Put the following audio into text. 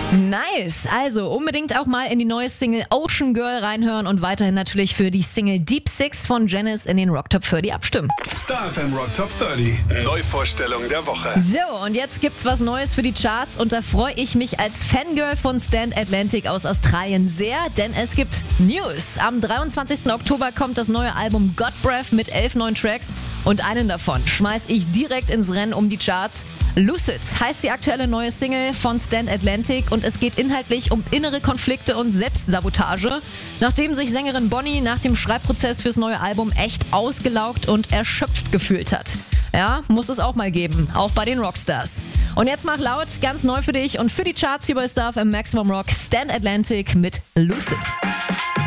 Nice, also unbedingt auch mal in die neue Single Ocean Girl reinhören und weiterhin natürlich für die Single Deep Six von Janice in den Rock Top 30 abstimmen. Star FM Rock Top 30. Neuvorstellung der Woche. So, und jetzt gibt's was Neues für die Charts und da freue ich mich als Fangirl von Stand Atlantic aus Australien sehr, denn es gibt News. Am 23. Oktober kommt das neue Album God Breath mit 11 neuen Tracks und einen davon schmeiß ich direkt ins Rennen um die Charts. Lucid heißt die aktuelle neue Single von Stand Atlantic und es geht inhaltlich um innere Konflikte und Selbstsabotage, nachdem sich Sängerin Bonnie nach dem Schreibprozess fürs neue Album echt ausgelaugt und erschöpft gefühlt hat. Ja, muss es auch mal geben, auch bei den Rockstars. Und jetzt mach laut, ganz neu für dich und für die Charts hier bei Star FM Maximum Rock, Stand Atlantic mit Lucid.